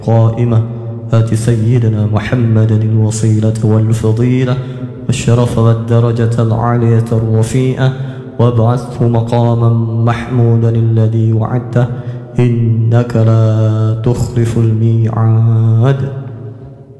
قائمة آت سيدنا محمدا الوصيلة والفضيلة والشرف والدرجة العالية الرفيئة وابعثه مقاما محمودا الذي وعدته إنك لا تخلف الميعاد.